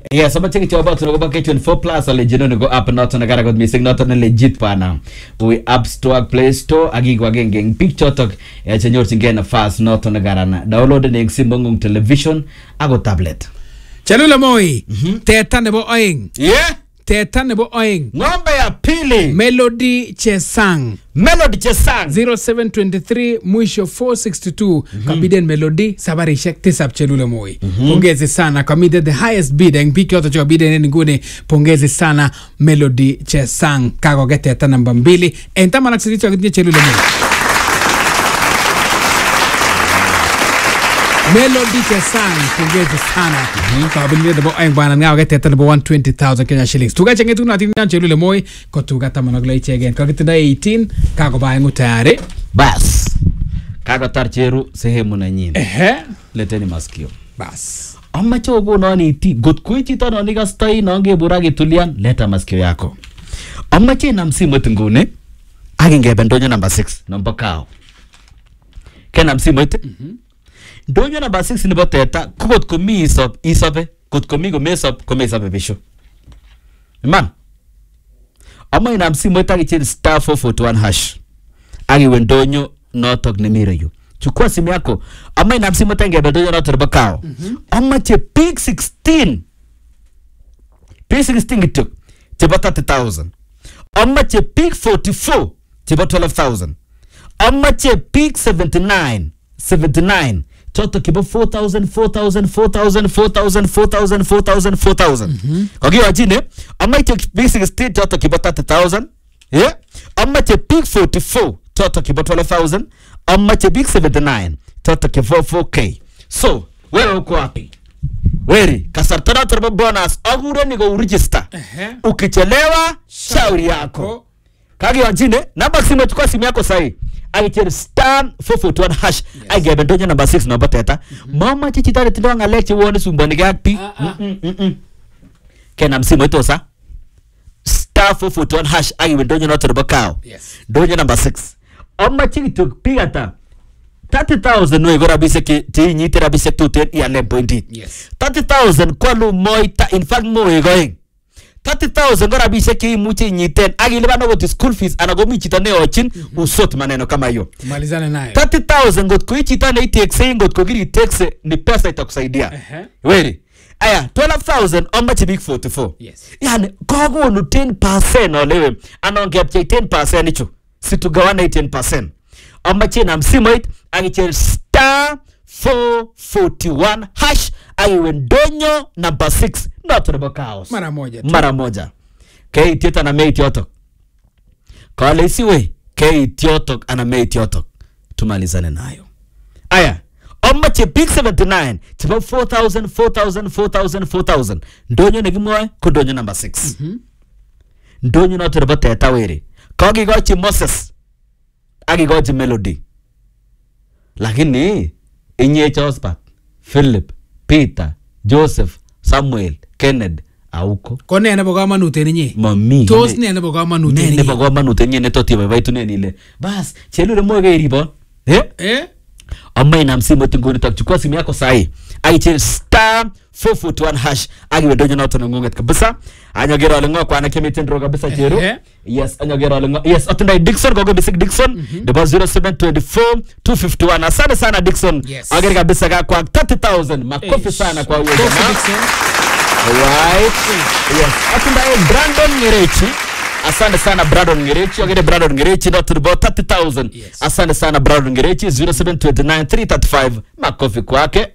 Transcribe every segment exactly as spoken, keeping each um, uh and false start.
Yes, I'm taking you about to go back twenty-four plus ale jino go up not na gara god missing not na legit pa na. We App Store, Play Store, agi go again gang picture talk e chenyor singena fast not na gara na. Download na simbo ngum television ago tablet. Chelule moi. Teta nebo oing. Yeah. Teta nebo oing. Ngombe ya pili. Melody Chesang. Melody Chesang. zero seven two three mwisho four six two. Mm -hmm. Kabiden Melody sabari shek tisap chelule moi. Mm -hmm. Pongezi sana. Kamide the highest bid. Mpiki oto chwa biden nini ngune. Pongezi sana Melody Chesang. Kago gete teta namba mbili. Entama naksiriti wakitinye chelule moi. Melody Chesang, pongezi sana. Kabili debo ayang bana nga wakati teta debo one hundred twenty thousand Kenya shillings. Tuga chenge tu natin nan chelule moi ko tuga tamanagla iche again. Kakita na eighteen kako bayangu tayari. Bas. Kako tarcheru sehemu na nyini. Ehe. Leteni masikio. Bas. Amma chogo nani iti god kuichita nani gastai nange buragi tulian leta masikio yako. Amma che namsimu tungune agingebe ndonyo number six number kao. Ke namsimu iti? Mhm. Donyo number six ni boteta kukot komi isop isope kot komi ko mesop ko mesope bisho. Man. Ama ina msimu eta kichiri star four four one hash. Agi wendonyo notok ne mire yu. Chukua simu yako. Ama ina msimu eta ngebe donyo notok bakao. Mm -hmm. Ama che pick sixteen. Pick sixteen gituk. Cheba thirty thousand. Ama che pick forty-four. Cheba twelve thousand. Ama che pick seventy-nine. seventy-nine. Choto kibo four thousand, four thousand, four thousand, four thousand, four thousand, four thousand, four thousand. Okay, wajine. Amma che big sixteen choto kibo thirty thousand. Yeah. Amma che big forty-four choto kibo twelve thousand. Amma che big seventy-nine choto kibo four K. So, wewe uko wapi? Weri, kasartana turbo bonus agure ni go register. Uh-huh. Ukichelewa shauri yako. Kagi wajine, namba simu tukua simu yako sahi. Agichiri star four four one hash. Yes. Agebe ndonyo number six number teta. Mm-hmm. Mama chichitari tidonga lechi wone sumbani gagpi. Uh, uh. Mm -mm, mm. Kena msimu ito sa. Star four four one hash. Agebe ndonyo noto rubakao. Yes. Ndonyo number six. Oma chiki tuk pigata. thirty thousand we gora bise ki ti nyite rabise tuten ya le pointi. Yes. thirty thousand kwa lu moita in fact mo we going. thirty thousand gora bise ki muchi nyiten agiliba no go school fees anagomi chitane ochin mm -hmm. usot maneno kama hiyo malizane nayo thirty thousand got ku chitane itexe got ko giri taxe ni pesa itakusaidia uh -huh. Weri aya twelve thousand on much big forty-four. Yes. Yani kogo no ten percent olewe anongea ten percent icho situgawana ten percent ambache na msimu it agiche star four four one hash aiwendonyo number six not the chaos mara moja tu. Mara moja kei tieta na mate yotok kale siwe kei tiotok ana mate yotok tumalizane nayo aya omache big seventy-nine tiba four thousand four thousand four thousand four thousand ndonyo negimwe ko ndonyo number six mhm mm ndonyo not the teta were kagi gochi Moses agi gochi Melody lakini inye Josephat Philip Peter Joseph Samuel Kennedy auko kone ne boga manute ninyi mami tos ne ne boga manute ninyi ne ne boga manute ninyi ne toti baba itu ne nile bas chelure moge iribo eh eh amma ina msimu tingoni takchukua simu yako sahi aichel star four four one hash agi wedonyo na tono ngonget kabisa anyogero alengo kwa na kemitendro kabisa jero yes anyogero alengo yes atundai Dixon gogo bisik Dixon the zero seven two four two five one asante sana Dixon ageri kabisa kwa thirty thousand makofi sana kwa wewe Dixon. Alright. Yes. Atundai Brandon Ngerechi. Asante sana Brandon Ngerechi. Agere Brandon Ngerechi not to about thirty thousand. Yes. Asante sana Brandon Ngerechi zero seven two nine three three five makofi kwake.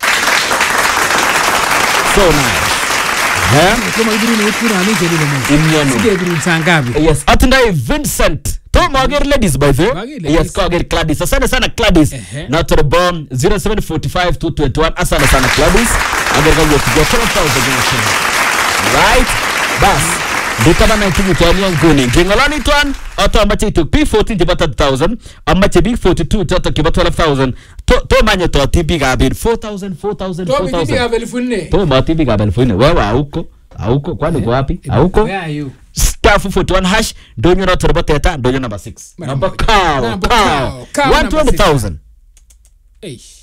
So nice. Yeah. Kama ibiri ni ukura ni jeli mo. Sige ibiri msangabi. Yes. Atundai Vincent. To mager ladies by the way. Yes, ko ager Gladys. Asante sana Gladys. Not to the bomb zero seven four five two two one. Asante sana Gladys. Ager kwa yote twelve thousand. Right? Bas. Dikana na kitu tuanyo nguni. Kingolani tuan auto amache to P fourteen jiba thirty thousand, amache big forty-two toto kiba twelve thousand. To to manye to T B gabir four thousand four thousand four thousand. To T B gabel funne. To ma T B gabel funne. Wewe auko. Auko kwani kwa wapi? Auko. Where are you? Star four four one hash donyo na turbo teta donyo number six. Number cow. Cow. one hundred twenty thousand. Eish.